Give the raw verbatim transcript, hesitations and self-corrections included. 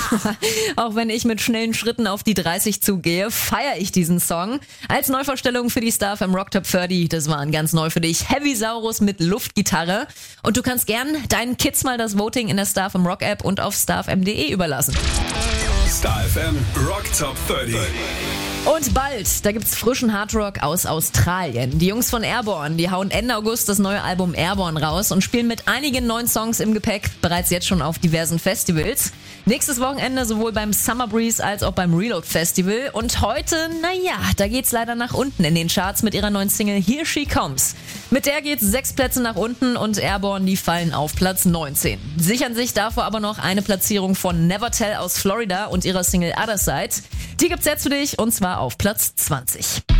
Auch wenn ich mit schnellen Schritten auf die dreißig zugehe, feiere ich diesen Song. Als Neuvorstellung für die Star F M Rock Top dreißig, das waren ganz neu für dich, Heavy Saurus mit Luftgitarre. Und du kannst gern deinen Kids mal das Voting in der Star F M Rock App und auf starfm punkt de überlassen. Star F M Rock Top dreißig. Und bald, da gibt's frischen Hardrock aus Australien. Die Jungs von Airborne, die hauen Ende August das neue Album Airborne raus und spielen mit einigen neuen Songs im Gepäck bereits jetzt schon auf diversen Festivals. Nächstes Wochenende sowohl beim Summer Breeze als auch beim Reload Festival. Und heute, naja, da geht's leider nach unten in den Charts mit ihrer neuen Single Here She Comes. Mit der geht's sechs Plätze nach unten und Airborne, die fallen auf Platz neunzehn. Sichern sich davor aber noch eine Platzierung von Nevertell aus Florida und ihrer Single Other Side. Die gibt's jetzt für dich und zwar auf Platz zwanzig.